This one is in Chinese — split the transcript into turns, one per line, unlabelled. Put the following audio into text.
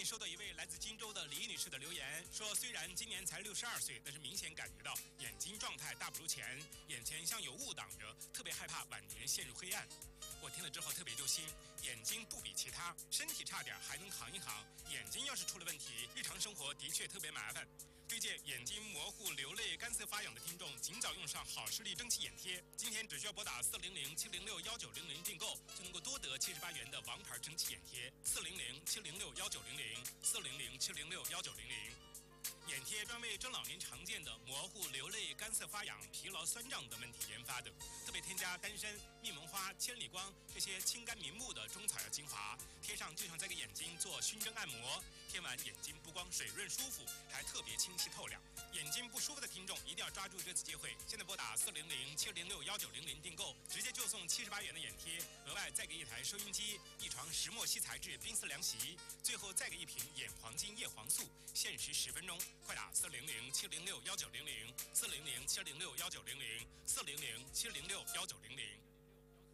收到一位来自荆州的李女士的留言，说虽然今年才62岁，但是明显感觉到眼睛状态大不如前，眼前像有雾挡着，特别害怕晚年陷入黑暗。我听了之后特别揪心，眼睛不比其他，身体差点还能扛一扛，眼睛要是出了问题，日常生活的确特别麻烦。推荐眼睛模糊、流泪、干涩发痒的听众，尽早用上好视力蒸汽眼贴。今天只需要拨打400-706-1900订购，就能够多得78元的王牌蒸汽眼贴。400-706-1900，400-706-1900。眼贴专为中老年常见的模糊、流泪、干涩、发痒、疲劳、酸胀等问题研发的，特别添加丹参、蜜蒙花、千里光这些清肝明目的中草药精华，贴上就像在给眼睛做熏蒸按摩，贴完眼睛不光水润舒服，还特别清晰透亮。眼睛不舒服的听众一定要抓住这次机会，现在拨打400-706-1900订购，直接就送78元的眼贴，额外再给一台收音机、一床石墨烯材质冰丝凉席，最后再给一瓶眼黄金叶黄素，限时10分钟。快打400-706-1900，400-706-1900，400-706-1900。